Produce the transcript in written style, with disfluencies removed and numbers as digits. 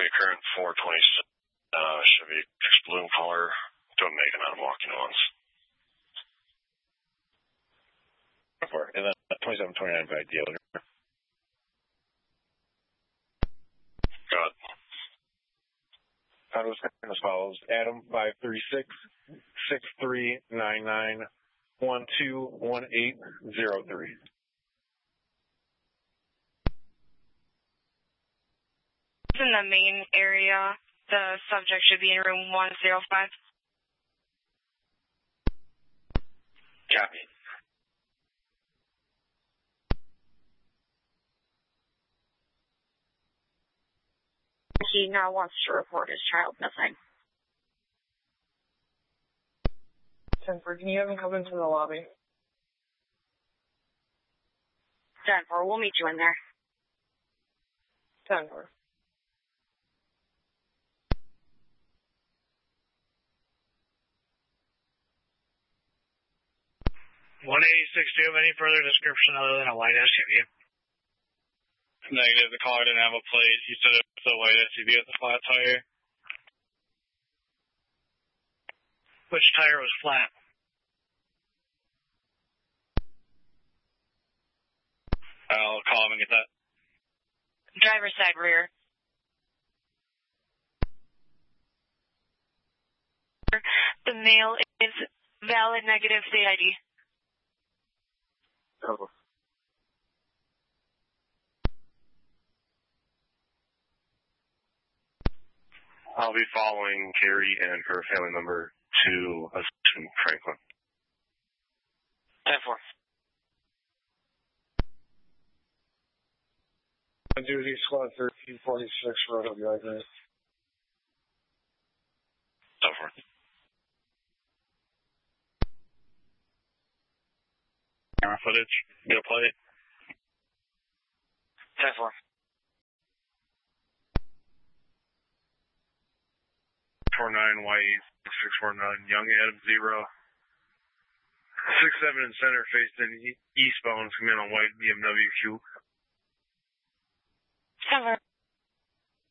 current 420 Chevy balloon color to a Megan on walking ones. And then 2729 by dealer. Got it. I was as follows: Adam 536-6399-121803. In the main area, the subject should be in room 105. Copy. He now wants to report his child missing. 10-4, can you have him come into the lobby? 10-4, we'll meet you in there. 10-4. $186, do you have any further description other than a white SUV? Negative, the car didn't have a plate. You said it was a white SUV with a flat tire. Which tire was flat? I'll call him and get that. Driver's side rear. The male is valid negative state ID. Oh. I'll be following Carrie and her family member to a station in Franklin. 10-4. Duty Squad 1346 Road of the Island. 10-4. Camera footage. Get a plate. 10-4. 49YE649 Young Adam 0. 67 in center faced in eastbound, coming on white BMW Coupe.